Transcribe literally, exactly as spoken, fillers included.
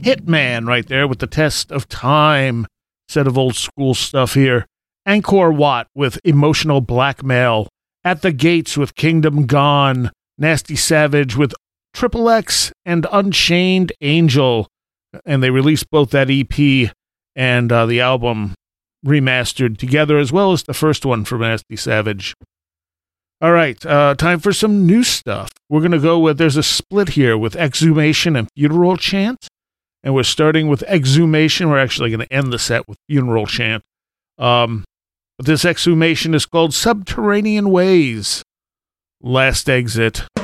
Hitman right there with the Test of Time. Set of old school stuff here. Angkor Wat with Emotional Blackmail. At the Gates with Kingdom Gone. Nasty Savage with Triple X and Unchained Angel. And they released both that E P and uh, the album remastered together, as well as the first one for Nasty Savage. All right, uh, time for some new stuff. We're going to go with, there's a split here with Exhumation and Funeral Chant. And we're starting with Exhumation. We're actually going to end the set with Funeral Chant. Um, but this Exhumation is called Subterranean Ways. Last Exit.